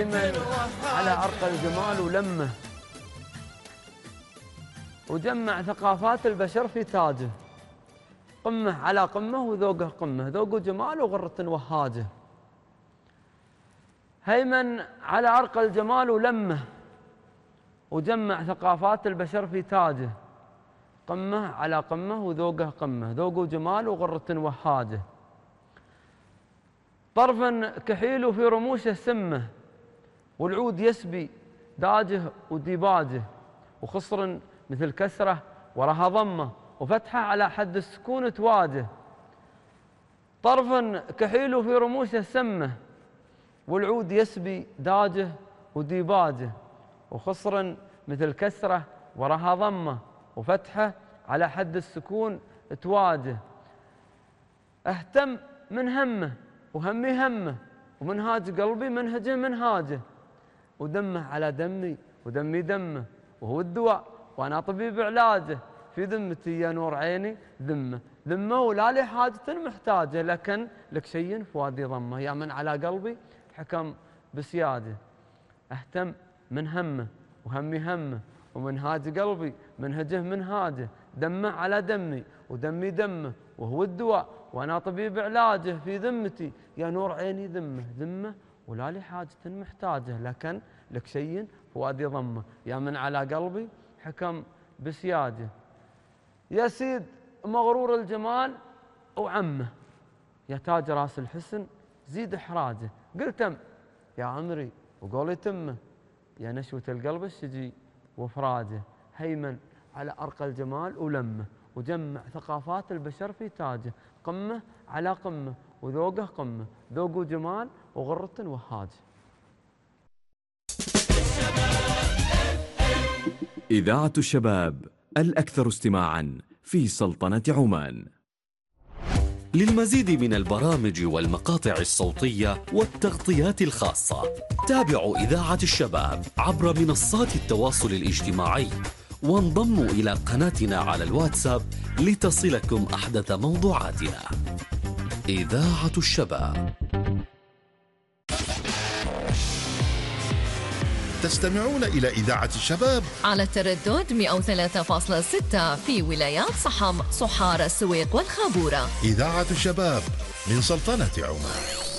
على عرق الجمال ولمه، وجمع ثقافات البشر في تاجه. قمه على قمه وذوقه قمه، ذوق جمال وغرة وهاجه. هيمن على عرق الجمال ولمه، وجمع ثقافات البشر في تاجه. قمه على قمه وذوقه قمه، ذوق جمال وغرة وهاجه. طرفا كحيل في رموشه سمه، والعود يسبي داجه وديباجه. وخصر مثل كسره وراها ضمه، وفتحه على حد السكون تواجه. طرفا كحيل في رموشه سمه، والعود يسبي داجه وديباجه. وخصر مثل كسره وراها ضمه، وفتحه على حد السكون تواجه. اهتم من همه وهمي همه، ومنهاج قلبي منهجه منهاجه. ودمه على دمي ودمي دمه، وهو الدواء وانا طبيب علاجه. في ذمتي يا نور عيني ذمه ذمه، ولا لي حاجة محتاجه. لكن لك شيء فؤادي ضمه، يا من على قلبي حكم بسياده. اهتم من همه وهمي همه، ومنهاج قلبي منهجه منهاجه. دمه على دمي ودمي دمه، وهو الدواء وانا طبيب علاجه. في ذمتي يا نور عيني ذمه ذمه، ولا لي حاجة محتاجه. لكن لك شيء فؤادي ضمه، يا من على قلبي حكم بسياده. يا سيد مغرور الجمال وعمه، يا تاج راس الحسن زيد احراجه. قلتم يا عمري وقولي تمه، يا نشوة القلب الشجي وفراجه. هيمن على أرقى الجمال ولمه، وجمع ثقافات البشر في تاجه. قمه على قمه وذوقه قمه، ذوق جمال وغرة وهاجه. إذاعة الشباب الأكثر استماعاً في سلطنة عمان. للمزيد من البرامج والمقاطع الصوتية والتغطيات الخاصة، تابعوا إذاعة الشباب عبر منصات التواصل الاجتماعي، وانضموا إلى قناتنا على الواتساب لتصلكم أحدث موضوعاتنا. إذاعة الشباب. تستمعون إلى إذاعة الشباب على التردد 103.6 في ولايات صحم، صحارى، السويق والخابورة. إذاعة الشباب من سلطنة عمان.